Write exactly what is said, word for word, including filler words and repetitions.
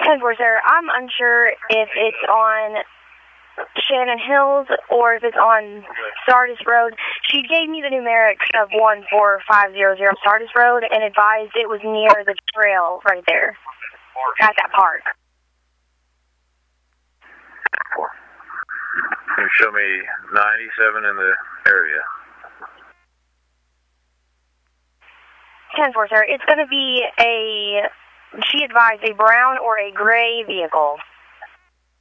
ten four, sir. I'm unsure if it's on Shannon Hills or if it's on Sardis Road. She gave me the numerics of one four five zero zero Sardis Road and advised it was near the trail right there at that park. Can you show me ninety-seven in the area? ten four, sir. It's going to be a, she advised, a brown or a gray vehicle.